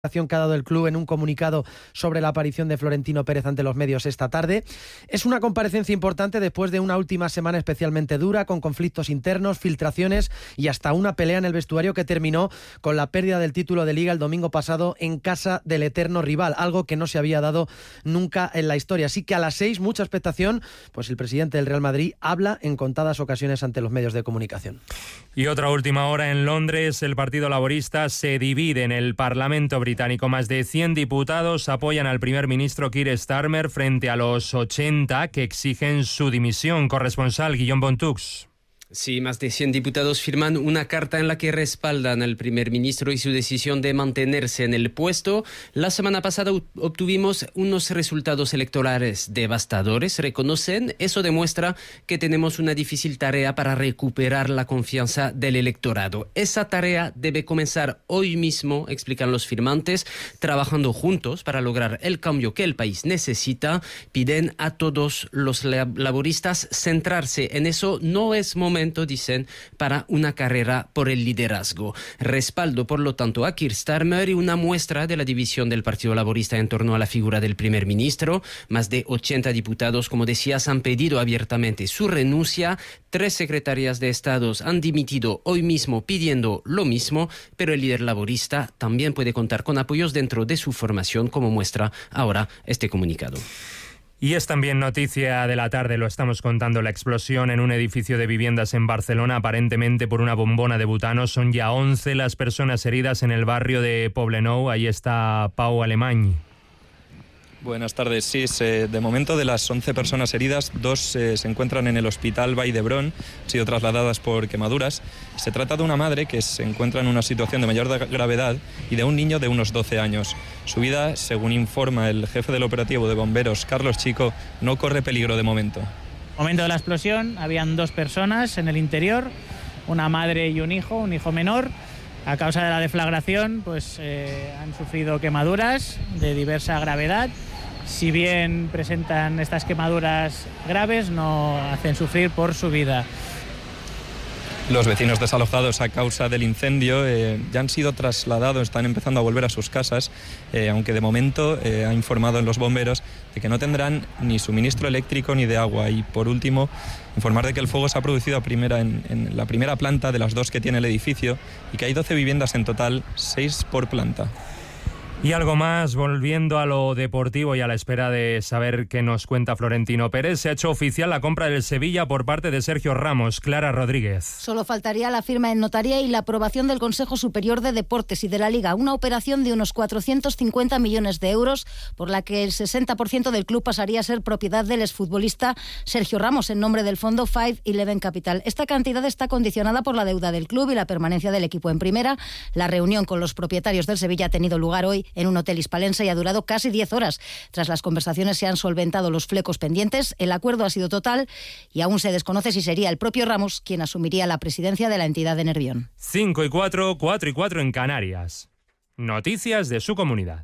Que ha dado el club en un comunicado sobre la aparición de Florentino Pérez ante los medios esta tarde. Es una comparecencia importante después de una última semana especialmente dura, con conflictos internos, filtraciones y hasta una pelea en el vestuario que terminó con la pérdida del título de Liga el domingo pasado en casa del eterno rival, algo que no se había dado nunca en la historia. Así que a las 6, mucha expectación, pues el presidente del Real Madrid habla en contadas ocasiones ante los medios de comunicación. Y otra última hora en Londres, el Partido Laborista se divide en el Parlamento británico. Más de 100 diputados apoyan al primer ministro Keir Starmer frente a los 80 que exigen su dimisión. Corresponsal Guillaume Bontux. Sí, más de 100 diputados firman una carta en la que respaldan al primer ministro y su decisión de mantenerse en el puesto. La semana pasada obtuvimos unos resultados electorales devastadores, reconocen. Eso demuestra que tenemos una difícil tarea para recuperar la confianza del electorado. Esa tarea debe comenzar hoy mismo, explican los firmantes, trabajando juntos para lograr el cambio que el país necesita. Piden a todos los laboristas centrarse en eso. No es momento, dicen, para una carrera por el liderazgo. Respaldo, por lo tanto, a Keir Starmer y una muestra de la división del Partido Laborista en torno a la figura del primer ministro. Más de 80 diputados, como decías, han pedido abiertamente su renuncia. 3 secretarias de Estado han dimitido hoy mismo pidiendo lo mismo, pero el líder laborista también puede contar con apoyos dentro de su formación, como muestra ahora este comunicado. Y es también noticia de la tarde, lo estamos contando, la explosión en un edificio de viviendas en Barcelona, aparentemente por una bombona de butano. Son ya 11 las personas heridas en el barrio de Poblenou. Ahí está Pau Alemany. Buenas tardes. Sí, de momento de las 11 personas heridas, 2 se encuentran en el hospital Vall d'Hebron, han sido trasladadas por quemaduras. Se trata de una madre que se encuentra en una situación de mayor gravedad y de un niño de unos 12 años. Su vida, según informa el jefe del operativo de bomberos, Carlos Chico, no corre peligro de momento. Momento de la explosión, habían 2 personas en el interior, una madre y un hijo menor. A causa de la deflagración, pues han sufrido quemaduras de diversa gravedad. Si bien presentan estas quemaduras graves, no hacen sufrir por su vida. Los vecinos desalojados a causa del incendio ya han sido trasladados, están empezando a volver a sus casas, aunque de momento ha informado en los bomberos de que no tendrán ni suministro eléctrico ni de agua. Y por último, informar de que el fuego se ha producido en la primera planta de las 2 que tiene el edificio y que hay 12 viviendas en total, 6 por planta. Y algo más, volviendo a lo deportivo y a la espera de saber qué nos cuenta Florentino Pérez, se ha hecho oficial la compra del Sevilla por parte de Sergio Ramos. Clara Rodríguez. Solo faltaría la firma en notaría y la aprobación del Consejo Superior de Deportes y de la Liga. Una operación de unos 450 millones de euros, por la que el 60% del club pasaría a ser propiedad del exfutbolista Sergio Ramos, en nombre del fondo 5-11 Capital. Esta cantidad está condicionada por la deuda del club y la permanencia del equipo en primera. La reunión con los propietarios del Sevilla ha tenido lugar hoy en un hotel hispalense y ha durado casi 10 horas. Tras las conversaciones se han solventado los flecos pendientes, el acuerdo ha sido total y aún se desconoce si sería el propio Ramos quien asumiría la presidencia de la entidad de Nervión. 5 y 4, 4 y 4 en Canarias. Noticias de su comunidad.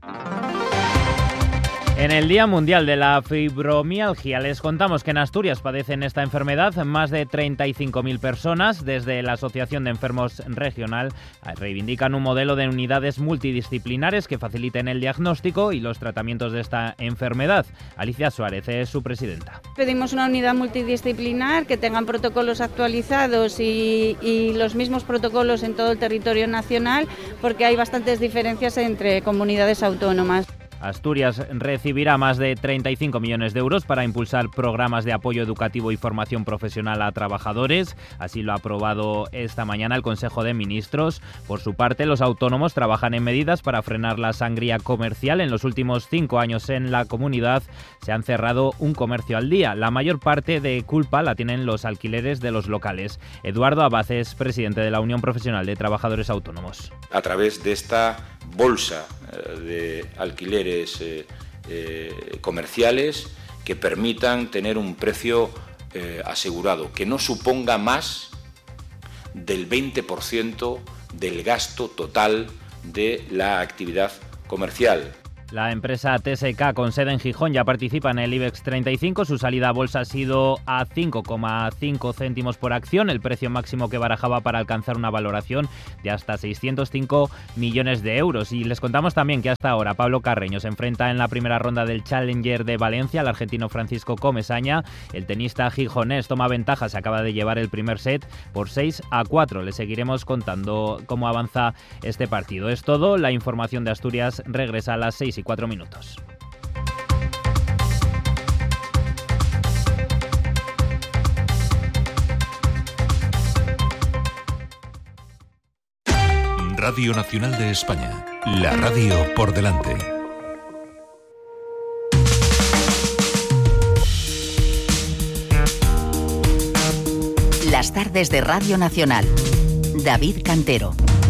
En el Día Mundial de la Fibromialgia les contamos que en Asturias padecen esta enfermedad más de 35.000 personas. Desde la Asociación de Enfermos Regional reivindican un modelo de unidades multidisciplinares que faciliten el diagnóstico y los tratamientos de esta enfermedad. Alicia Suárez es su presidenta. Pedimos una unidad multidisciplinar que tengan protocolos actualizados y los mismos protocolos en todo el territorio nacional, porque hay bastantes diferencias entre comunidades autónomas. Asturias recibirá más de 35 millones de euros para impulsar programas de apoyo educativo y formación profesional a trabajadores. Así lo ha aprobado esta mañana el Consejo de Ministros. Por su parte, los autónomos trabajan en medidas para frenar la sangría comercial. En los últimos 5 años en la comunidad se han cerrado un comercio al día. La mayor parte de culpa la tienen los alquileres de los locales. Eduardo Abad es presidente de la Unión Profesional de Trabajadores Autónomos. A través de esta bolsa de alquileres comerciales que permitan tener un precio asegurado, que no suponga más del 20% del gasto total de la actividad comercial. La empresa TSK, con sede en Gijón, ya participa en el IBEX 35. Su salida a bolsa ha sido a 5,5 céntimos por acción, el precio máximo que barajaba para alcanzar una valoración de hasta 605 millones de euros. Y les contamos también que hasta ahora Pablo Carreño se enfrenta en la primera ronda del Challenger de Valencia al argentino Francisco Comesaña. El tenista gijonés toma ventaja, se acaba de llevar el primer set por 6-4. Le seguiremos contando cómo avanza este partido. Es todo, la información de Asturias regresa a las 6:04. Radio Nacional de España, la radio por delante. Las tardes de Radio Nacional. David Cantero.